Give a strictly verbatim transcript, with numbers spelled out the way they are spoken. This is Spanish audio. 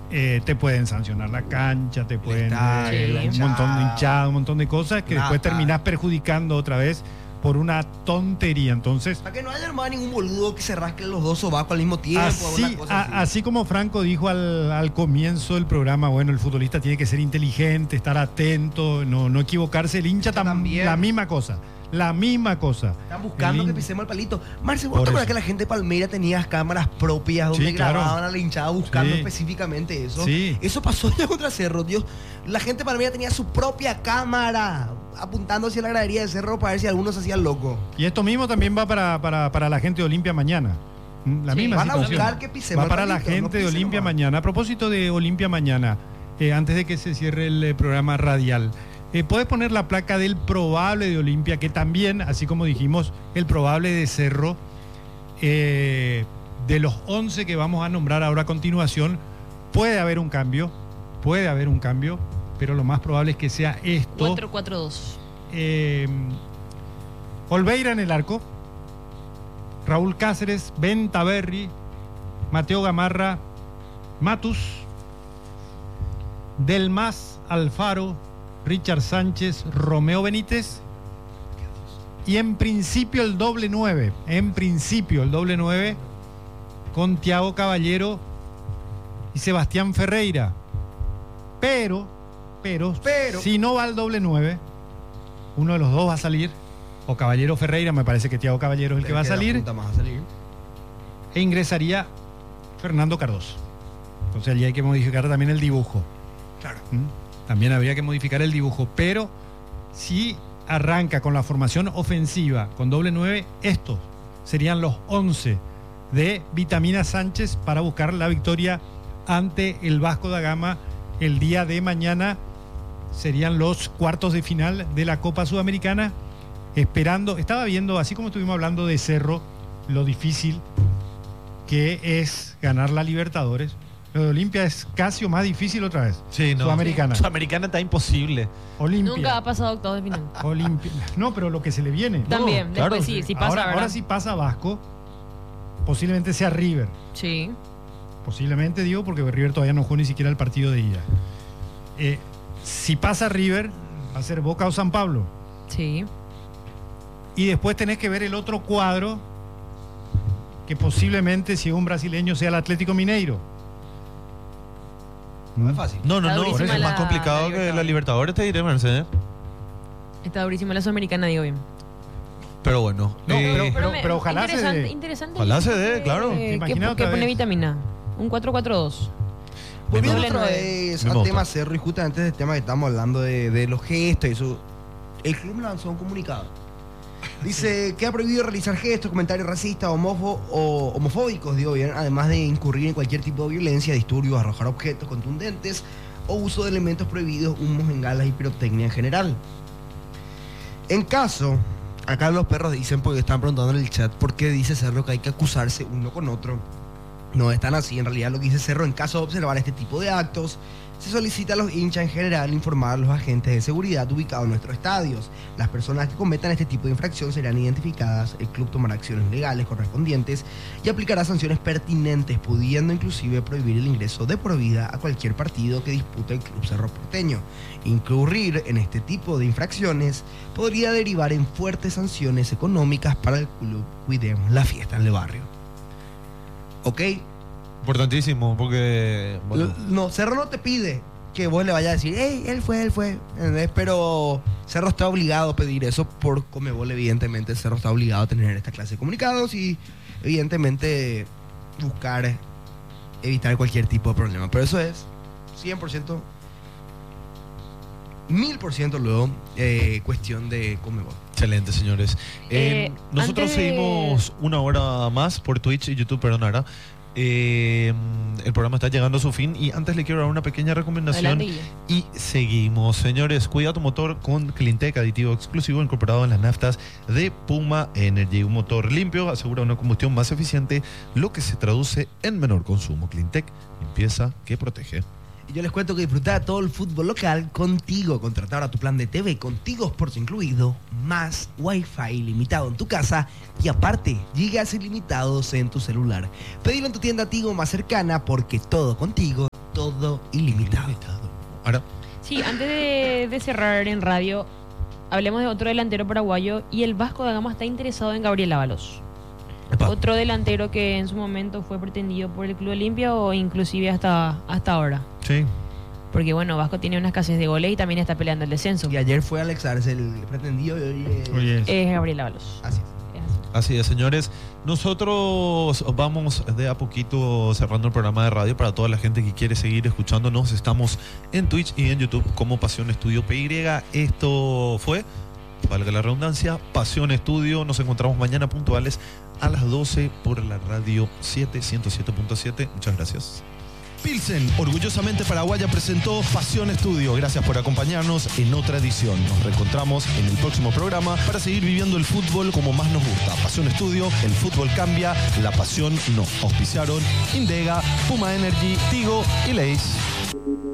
eh, te pueden sancionar la cancha, te pueden Estadio, eh, la un montón de hinchada, un montón de cosas que Plata. después terminás perjudicando otra vez por una tontería. Entonces, Para que no haya más ningún boludo que se rasque los dos sobacos al mismo tiempo. así, alguna cosa a- así como Franco dijo al, al comienzo del programa, bueno, el futbolista tiene que ser inteligente, estar atento, no, no equivocarse. El hincha tam- también. la misma cosa, la misma cosa. Están buscando El que hin- pisemos el palito. Marce, ¿vos Por te acuerdas eso. que la gente de Palmeira tenía cámaras propias donde Sí, claro. grababan a la hinchada buscando Sí. específicamente eso? Sí. Eso pasó ya contra Cerro, Dios. La gente de Palmeira tenía su propia cámara apuntando hacia la gradería de Cerro para ver si algunos se hacían loco. Y esto mismo también va para, para, para la gente de Olimpia mañana. ¿Mm? La Sí. misma Van a situación. buscar que pisemos Va el para la palito, no gente de pisen Olimpia nomás. mañana. A propósito de Olimpia mañana, eh, antes de que se cierre el eh, programa radial, eh, puedes poner la placa del probable de Olimpia, que también, así como dijimos, el probable de Cerro, eh, de los once que vamos a nombrar ahora a continuación, puede haber un cambio, puede haber un cambio, pero lo más probable es que sea esto. cuatro cuatro dos. Eh, Olveira en el arco, Raúl Cáceres, Bentaberri, Mateo Gamarra, Matus, Delmas, Alfaro, Richard Sánchez, Romeo Benítez y en principio el doble nueve, en principio el doble nueve con Thiago Caballero y Sebastián Ferreira. Pero, pero, Pero. si no va el doble nueve, uno de los dos va a salir, o Caballero Ferreira, me parece que Thiago Caballero es el que va a Queda salir, punta más a salir. e ingresaría Fernando Cardoso. Entonces allí hay que modificar también el dibujo. Claro. ¿Mm? También habría que modificar el dibujo, pero si arranca con la formación ofensiva con doble nueve, estos serían los once de Vitamina Sánchez para buscar la victoria ante el Vasco da Gama el día de mañana. Serían los cuartos de final de la Copa Sudamericana, esperando, estaba viendo, así como estuvimos hablando de Cerro, lo difícil que es ganar la Libertadores. Lo de Olimpia es casi o más difícil otra vez. Sí, no. Sudamericana. Sudamericana está imposible. Olimpia. Nunca ha pasado octavos de final. Olimpia. No, pero lo que se le viene. También, claro, después sí, sí. sí pasa, ahora, ¿verdad? ahora sí pasa Vasco. Posiblemente sea River. Sí. Posiblemente digo porque River todavía no jugó ni siquiera el partido de ida. Eh, si pasa River, va a ser Boca o San Pablo. Sí. Y después tenés que ver el otro cuadro, que posiblemente, si es un brasileño, sea el Atlético Mineiro. No es fácil. No, no, Está no. durísima Es más la- complicado la que la Libertadores, te diré, Mercedes. Está durísima la Sudamericana, digo bien. Pero bueno. No, eh, pero- pero- me- ojalá se interesante, dé. interesante. Ojalá se dé, que- claro. Que, Imagina que otra pone vez. Vitamina. Un cuatro cuatro dos. Volviendo Doble otra nueve. vez Me al gusta. tema Cerro y justamente del tema que estamos hablando de, de los gestos y eso, el club lanzó un comunicado. Dice que ha prohibido realizar gestos, comentarios racistas, homófo- o homofóbicos, digo bien, además de incurrir en cualquier tipo de violencia, disturbios, arrojar objetos contundentes o uso de elementos prohibidos, humos, bengalas y pirotecnia en general. En caso, acá los perros dicen, porque están preguntando en el chat, ¿por qué dice Cerro que hay que acusarse uno con otro? No es tan así, en realidad lo que dice Cerro, en caso de observar este tipo de actos, se solicita a los hinchas en general informar a los agentes de seguridad ubicados en nuestros estadios. Las personas que cometan este tipo de infracción serán identificadas, el club tomará acciones legales correspondientes y aplicará sanciones pertinentes, pudiendo inclusive prohibir el ingreso de por vida a cualquier partido que dispute el club Cerro Porteño. Incurrir en este tipo de infracciones podría derivar en fuertes sanciones económicas para el club. Cuidemos la fiesta en el barrio. ¿Ok? Importantísimo, porque. Bueno, L- No, Cerro no te pide que vos le vayas a decir, hey, él fue, él fue. ¿Entendés? Pero Cerro está obligado a pedir eso por Conmebol, evidentemente. Cerro está obligado a tener esta clase de comunicados y, evidentemente, buscar evitar cualquier tipo de problema. Pero eso es cien por ciento, mil por ciento luego eh, cuestión de Conmebol. excelente, señores. Eh, Eh, nosotros antes de- seguimos una hora más por Twitch y YouTube, perdón, Ara. Eh, el programa está llegando a su fin y antes le quiero dar una pequeña recomendación. Adelante, Guille. Y seguimos, señores. Cuida tu motor con Cleantech, aditivo exclusivo incorporado en las naftas de Puma Energy. Un motor limpio asegura una combustión más eficiente, lo que se traduce en menor consumo. Cleantech, limpieza que protege. Y yo les cuento que disfrutar todo el fútbol local contigo. Contratar a tu plan de T V contigo Sports incluido, más Wi-Fi ilimitado en tu casa y aparte, gigas ilimitados en tu celular. Pedilo en tu tienda Tigo más cercana porque todo contigo todo ilimitado. Ahora, Sí, antes de, de cerrar en radio, hablemos de otro delantero paraguayo y el Vasco da Gama está interesado en Gabriel Ábalos. Epa. Otro delantero que en su momento fue pretendido por el Club Olimpia o inclusive hasta, hasta ahora. sí. Porque bueno, Vasco tiene una escasez de goles y también está peleando el descenso. Y ayer fue Alex Arce el pretendido y hoy es- Oye, Es Gabriel Ábalos. Así es. Es así. Así es, señores. Nosotros vamos de a poquito cerrando el programa de radio para toda la gente que quiere seguir escuchándonos. Estamos en Twitch y en YouTube como Pasión Estudio P Y. Esto fue, valga la redundancia, Pasión Estudio. Nos encontramos mañana puntuales a las doce por la radio siete, ciento siete punto siete. Muchas gracias. Pilsen, orgullosamente paraguaya, presentó Pasión Estudio. Gracias por acompañarnos en otra edición. Nos reencontramos en el próximo programa para seguir viviendo el fútbol como más nos gusta. Pasión Estudio, el fútbol cambia, la pasión no. Auspiciaron Indega, Puma Energy, Tigo y Leis.